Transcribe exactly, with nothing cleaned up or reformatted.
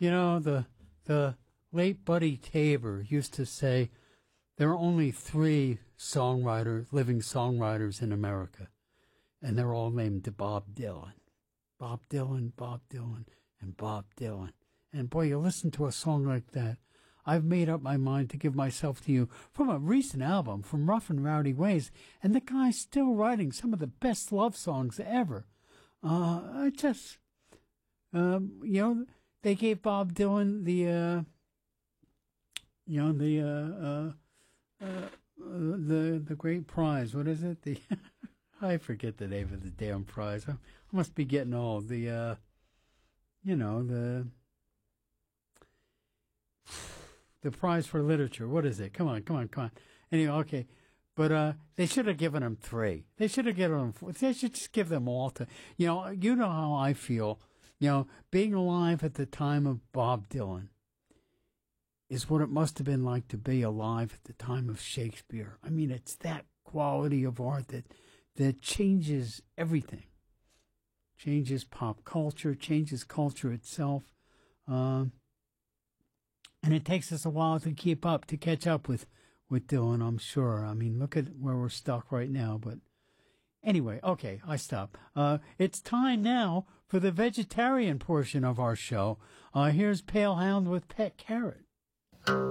You know, the the late Buddy Tabor used to say there are only three songwriters, living songwriters in America, and they're all named Bob Dylan. Bob Dylan, Bob Dylan, and Bob Dylan. And boy, you listen to a song like that. I've made up my mind to give myself to you from a recent album from Rough and Rowdy Ways, and the guy's still writing some of the best love songs ever. Uh, I just, um, you know, they gave Bob Dylan the, uh, you know, the, uh, uh, uh, the, the great prize. What is it? The, I forget the name of the damn prize. I must be getting old. The, uh, you know, the, the prize for literature. What is it? Come on, come on, come on. Anyway, okay. But uh, they should have given them three. They should have given them four. They should just give them all to, you know, you know how I feel. You know, being alive at the time of Bob Dylan is what it must have been like to be alive at the time of Shakespeare. I mean, it's that quality of art that, that changes everything. Changes pop culture, changes culture itself. Um, and it takes us a while to keep up, to catch up with, with Dylan, I'm sure. I mean, look at where we're stuck right now. But anyway, okay, I stop. Uh, it's time now for the vegetarian portion of our show. Uh, here's Pale Hound with Pet Carrot.